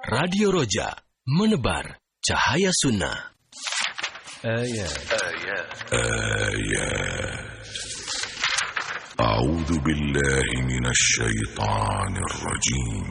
Radio Roja, menebar cahaya sunnah. أعوذ بالله من الشيطان الرجيم